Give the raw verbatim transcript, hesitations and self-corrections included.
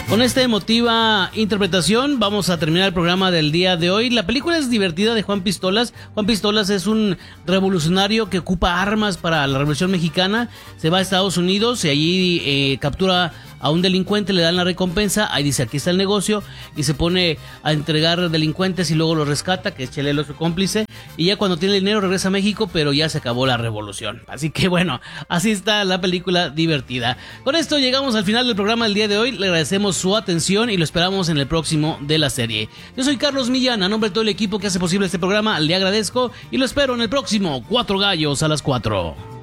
Con esta emotiva interpretación vamos a terminar el programa del día de hoy. La película es divertida, de Juan Pistolas. Juan Pistolas es un revolucionario que ocupa armas para la Revolución Mexicana. Se va a Estados Unidos y allí eh, captura a un delincuente, le dan la recompensa, ahí dice aquí está el negocio, y se pone a entregar delincuentes y luego lo rescata, que es Chelelo su cómplice, y ya cuando tiene el dinero regresa a México, pero ya se acabó la revolución. Así que bueno, así está la película divertida. Con esto llegamos al final del programa del día de hoy. Le agradecemos su atención y lo esperamos en el próximo de la serie. Yo soy Carlos Millán, a nombre de todo el equipo que hace posible este programa, le agradezco y lo espero en el próximo Cuatro Gallos a las cuatro.